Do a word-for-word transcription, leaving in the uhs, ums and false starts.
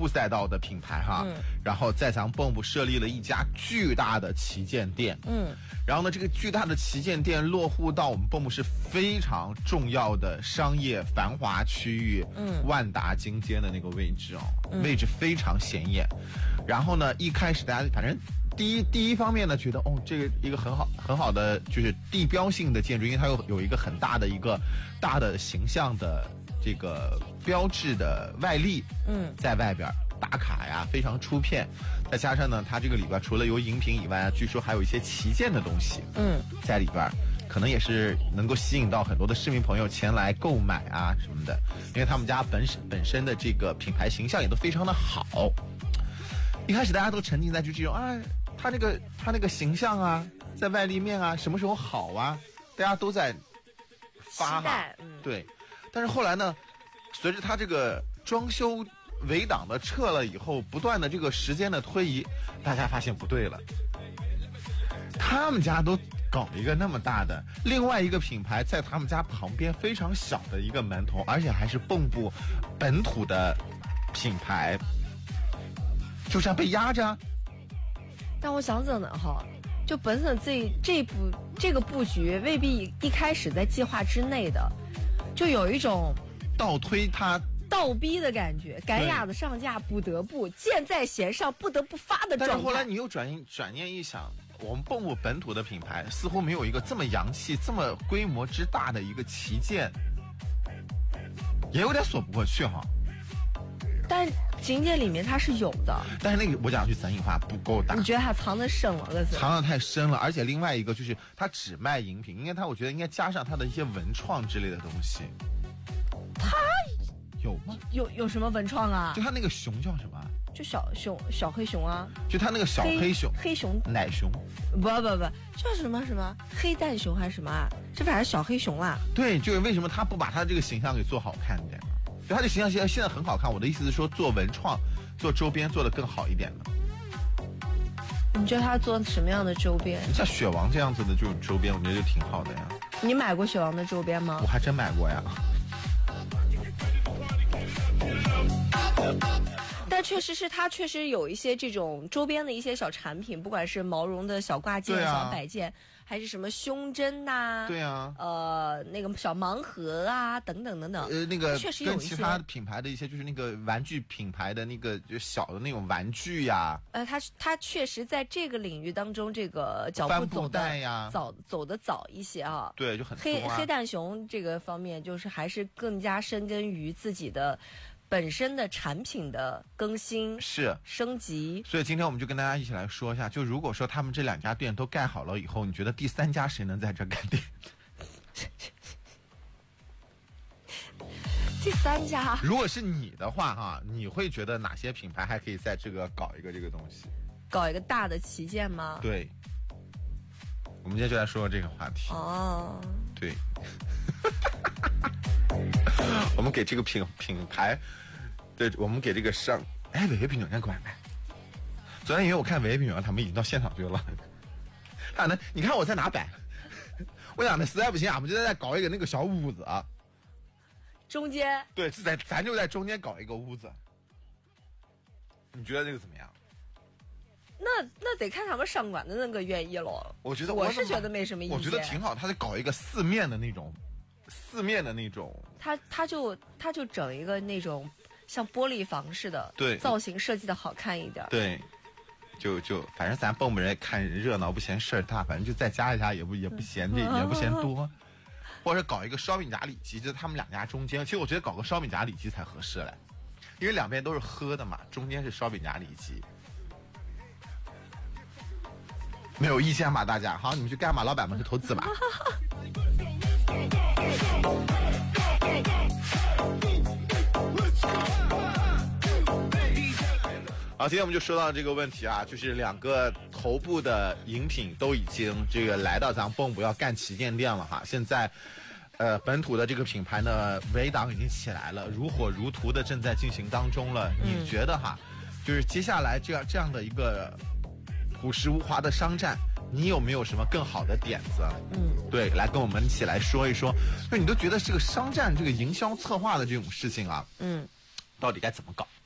部赛道的品牌哈，嗯、然后在咱们蚌埠设立了一家巨大的旗舰店， 嗯， 然后呢，这个巨大的旗舰店落户到我们蚌埠是非常重要的商业繁华区域， 嗯， 万达金街的那个位置哦， 嗯、 位置非常显眼。然后呢，一开始大家反正。第一第一方面呢，觉得哦，这个一个很好很好的就是地标性的建筑，因为它有有一个很大的一个大的形象的这个标志的外立， 嗯， 在外边打卡呀，非常出片。再加上呢，它这个里边除了有饮品以外，据说还有一些旗舰的东西， 嗯，在里边，可能也是能够吸引到很多的市民朋友前来购买啊什么的，因为他们家本身本身的这个品牌形象也都非常的好。一开始大家都沉浸在就这种啊。他那个他那个形象啊，在外立面啊，什么时候好啊？大家都在发哈， 嗯， 对。但是后来呢，随着他这个装修围挡的撤了以后，不断的这个时间的推移，大家发现不对了。他们家都搞一个那么大的，另外一个品牌在他们家旁边非常小的一个门头，而且还是蚌埠本土的品牌，就这样被压着。 但我想着呢，哈，就本身这这部这个布局未必一开始在计划之内的，就有一种倒推它、 倒逼的感觉，赶鸭子上架不得不，箭在弦上不得不发的状态。 但是后来你又转转念一想，我们蚌埠本土的品牌似乎没有一个这么洋气、这么规模之大的一个旗舰，也有点说不过去哈。 但景点里面它是有的， 但是那个我讲句咱话不够大。 你觉得它藏得深了？ 藏得太深了，而且另外一个就是它只卖饮品，应该它我觉得应该加上它的一些文创之类的东西。 它有吗？ 有有什么文创啊？ 就它那个熊叫什么？ 就小熊小黑熊啊。 就它那个小黑熊， 黑熊奶熊。 不不不，叫什么什么黑蛋熊还是什么啊？这反正小黑熊啦。 对，就是为什么他不把他这个形象给做好看一点？就他的形象现在现在很好看，我的意思是说做文创、做周边做得更好一点的。 你觉得他做什么样的周边？ 像雪王这样子的这种周边，我觉得就挺好的呀。 你买过雪王的周边吗？ 我还真买过呀。 但确实是它确实有一些这种周边的一些小产品，不管是毛绒的小挂件、 啊、 小摆件，还是什么胸针呐、 啊，对啊， 呃，那个小盲盒啊，等等等等。 呃，那个确实有一些跟其他品牌的一些，就是那个玩具品牌的那个就小的那种玩具呀。 呃，它它确实在这个领域当中，这个脚步走的呀， 早走的早一些啊。 对，就很多、啊、 黑黑蛋熊这个方面，就是还是更加深耕于自己的。本身的产品的更新是升级， 所以今天我们就跟大家一起来说一下，就如果说他们这两家店都盖好了以后，你觉得第三家谁能在这盖店？ 第三家， 如果是你的话哈，你会觉得哪些品牌还可以在这个搞一个这个东西？ 搞一个大的旗舰吗？ 对，我们今天就来说说这个话题。 哦， 对，我们给这个品品牌。对，我们给这个商，哎，伟伟品酒店管呗。昨天因为我看伟伟品酒店他们已经到现场去了，他呢，你看我在哪摆？我想呢，实在不行，俺们就在再搞一个那个小屋子啊， 中间。 对，是在咱就在中间搞一个屋子。你觉得这个怎么样？ 那那得看他们商管的那个愿意喽。 我觉得我是觉得没什么意见， 我觉得挺好，他得搞一个四面的那种，四面的那种。 他他就他就整一个那种。像玻璃房似的， 对， 造型设计的好看一点。 对，就就反正咱蚌埠人看热闹不嫌事儿大，反正就再加一加也不也不嫌这也不嫌多，或者搞一个烧饼夹里脊，就他们两家中间。其实我觉得搞个烧饼夹里脊才合适嘞，因为两边都是喝的嘛，中间是烧饼夹里脊。没有意见吧，大家？好，你们去干吧，老板们去投资吧。好，今天我们就说到这个问题啊，就是两个头部的饮品都已经这个来到咱蚌埠要干旗舰店了哈。现在，呃，本土的这个品牌呢，围挡已经起来了，如火如荼的正在进行当中了。你觉得哈，就是接下来这样这样的一个朴实无华的商战，你有没有什么更好的点子？ 嗯， 对，来跟我们一起来说一说。就你都觉得这个商战这个营销策划的这种事情啊， 嗯， 到底该怎么搞？